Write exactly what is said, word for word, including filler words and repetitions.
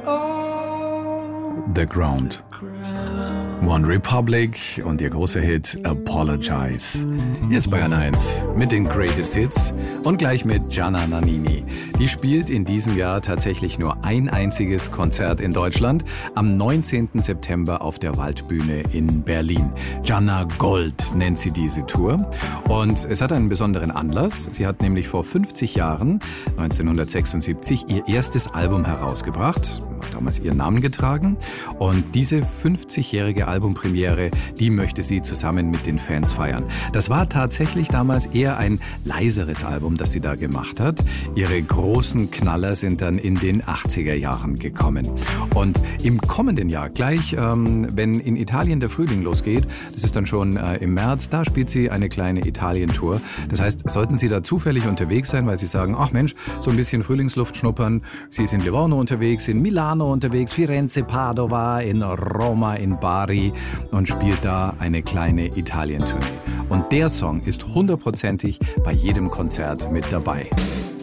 The Ground. One Republic und ihr großer Hit Apologize. Hier ist Bayern eins mit den Greatest Hits und gleich mit Gianna Nannini. Die spielt in diesem Jahr tatsächlich nur ein einziges Konzert in Deutschland am neunzehnten September auf der Waldbühne in Berlin. Gianna Gold nennt sie diese Tour und es hat einen besonderen Anlass. Sie hat nämlich vor fünfzig Jahren, neunzehnhundertsechsundsiebzig, ihr erstes Album herausgebracht, hat damals ihren Namen getragen und diese fünfzigjährige Albumpremiere, die möchte sie zusammen mit den Fans feiern. Das war tatsächlich damals eher ein leiseres Album, das sie da gemacht hat. Ihre großen Knaller sind dann in den achtziger Jahren gekommen. Und im kommenden Jahr, gleich ähm, wenn in Italien der Frühling losgeht, das ist dann schon äh, im März, da spielt sie eine kleine Italien-Tour. Das heißt, sollten Sie da zufällig unterwegs sein, weil Sie sagen, ach Mensch, so ein bisschen Frühlingsluft schnuppern. Sie ist in Livorno unterwegs, in Milano unterwegs, Firenze, Padova, in Roma, in Bari und spielt da eine kleine Italien-Tournee. Und der Song ist hundertprozentig bei jedem Konzert mit dabei.